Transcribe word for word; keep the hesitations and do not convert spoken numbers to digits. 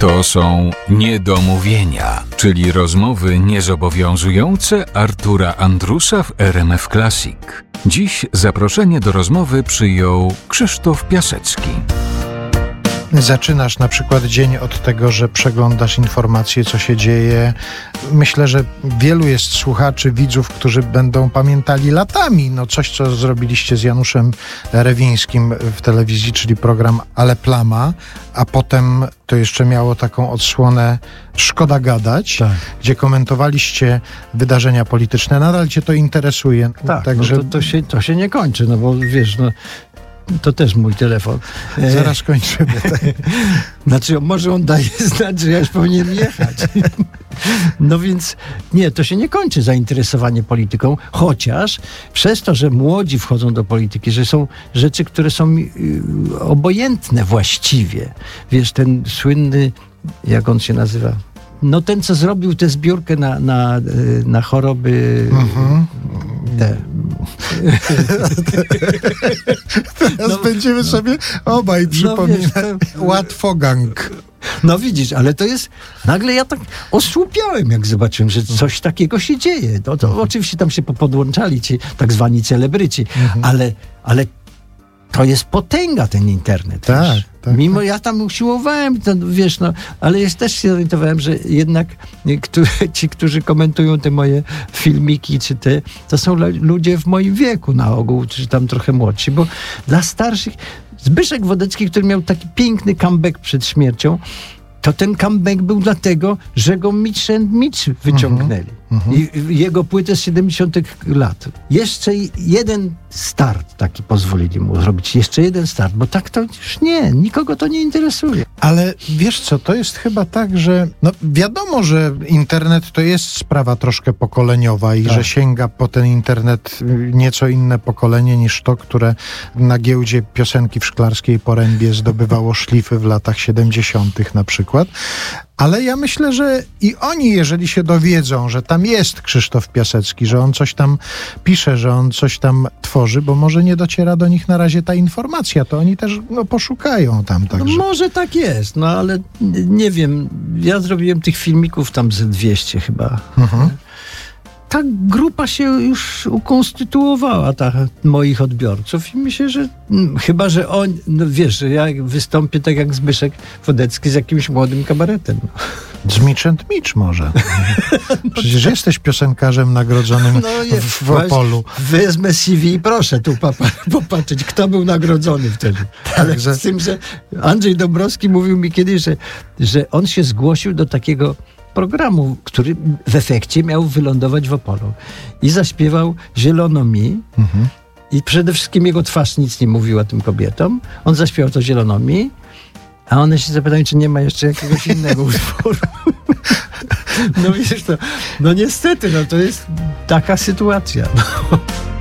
To są niedomówienia, czyli rozmowy niezobowiązujące Artura Andrusa w R M F Classic. Dziś zaproszenie do rozmowy przyjął Krzysztof Piasecki. Zaczynasz na przykład dzień od tego, że przeglądasz informacje, co się dzieje. Myślę, że wielu jest słuchaczy, widzów, którzy będą pamiętali latami no coś, co zrobiliście z Januszem Rewińskim w telewizji, czyli program Ale Plama, a potem to jeszcze miało taką odsłonę Szkoda gadać, tak, gdzie komentowaliście wydarzenia polityczne. Nadal cię to interesuje. Tak, Także... no to, to, się, to się nie kończy, no bo wiesz, no to też mój telefon. Zaraz kończymy. Znaczy, może on daje znać, że ja już powinienem jechać. No więc nie, to się nie kończy zainteresowanie polityką, chociaż przez to, że młodzi wchodzą do polityki, że są rzeczy, które są obojętne właściwie. Wiesz, ten słynny, jak on się nazywa? No ten, co zrobił tę zbiórkę na, na, na choroby... Mhm. Te. Teraz no, będziemy sobie obaj przypominać. No wiesz, to... Łatwogang. No widzisz, ale to jest... Nagle ja tak osłupiałem, jak zobaczyłem, że coś takiego się dzieje. No to mhm. Oczywiście tam się podłączali ci tak zwani celebryci, mhm. ale, ale to jest potęga, ten internet. Tak, tak, Mimo tak. ja tam usiłowałem, to, wiesz, no, ale jest, też się zorientowałem, że jednak którzy, ci, którzy komentują te moje filmiki, czy te, to są ludzie w moim wieku na ogół, czy tam trochę młodsi, bo dla starszych, Zbyszek Wodecki, który miał taki piękny comeback przed śmiercią, to ten comeback był dlatego, że go Mitch and Mitch wyciągnęli. Mhm, I jego płytę z siedemdziesiątych lat. Jeszcze jeden start taki pozwolili mu zrobić. Jeszcze jeden start, bo tak to już nie, nikogo to nie interesuje. Ale wiesz co, to jest chyba tak, że no wiadomo, że internet to jest sprawa troszkę pokoleniowa i tak, że sięga po ten internet nieco inne pokolenie niż to, które na giełdzie piosenki w Szklarskiej Porębie zdobywało szlify w latach siedemdziesiątych na przykład. Ale ja myślę, że i oni, jeżeli się dowiedzą, że tam jest Krzysztof Piasecki, że on coś tam pisze, że on coś tam tworzy, bo może nie dociera do nich na razie ta informacja, to oni też no, poszukają tam także. No może tak jest, no ale nie wiem, ja zrobiłem tych filmików tam ze dwieście chyba. Mhm. Ta grupa się już ukonstytuowała, ta moich odbiorców i myślę, że m, chyba, że on, no wiesz, że ja wystąpię tak jak Zbyszek Wodecki z jakimś młodym kabaretem. Z Mitch and Mitch może. Przecież jesteś piosenkarzem nagrodzonym no je, w, w Opolu. Wezmę C V i proszę tu papa, popatrzeć, kto był nagrodzony wtedy. Ale z tym, że Andrzej Dąbrowski mówił mi kiedyś, że, że on się zgłosił do takiego programu, który w efekcie miał wylądować w Opolu. I zaśpiewał Zielono mi. Mhm. I przede wszystkim jego twarz nic nie mówiła tym kobietom. On zaśpiewał to Zielono mi, a one się zapytają, czy nie ma jeszcze jakiegoś innego utworu. No wiesz, to, no niestety, no to jest taka sytuacja. No.